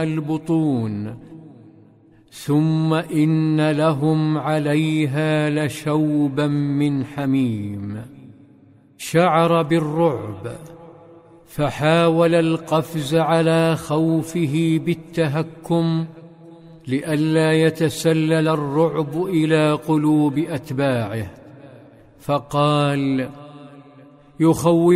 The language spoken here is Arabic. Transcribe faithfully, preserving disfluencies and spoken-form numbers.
البطون، ثم إن لهم عليها لشوبا من حميم. شعر بالرعب، فحاول القفز على خوفه بالتهكم لئلا يتسلل الرعب إلى قلوب أتباعه، فقال: يخوف